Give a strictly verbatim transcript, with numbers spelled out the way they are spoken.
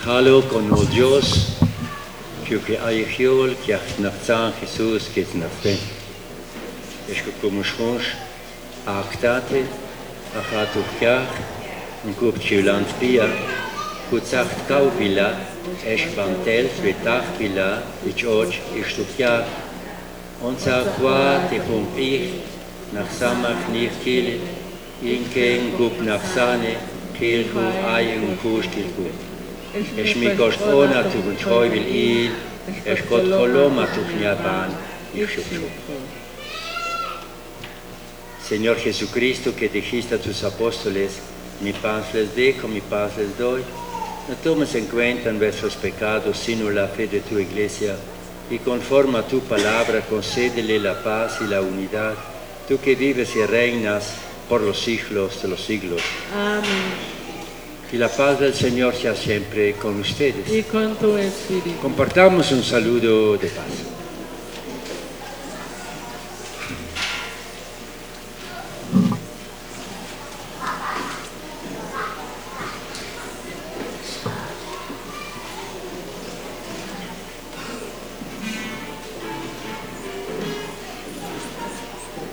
Hallo con Dios, que hay hiol que nachzan Jesús que es nafe. Es que como schons actate, achatukia, un cup chulant pia, kutsacht kaupila, es bantel svetach pila, ich och istukia, unser qua te humpich, nach samach nicht kili, inken gup nach sane, kilku ayun kustilku. Es mi kost ona tu troi vil il, es kot koloma tu kniaban, ich shuk. Señor Jesucristo, que dijiste a tus apóstoles, mi paz les dejo, mi paz les doy, no tomes en cuenta nuestros pecados, sino la fe de tu iglesia, y conforme a tu palabra concédele la paz y la unidad, tú que vives y reinas por los siglos de los siglos. Amén. Y la paz del Señor sea siempre con ustedes. Y con tu espíritu. Compartamos un saludo de paz.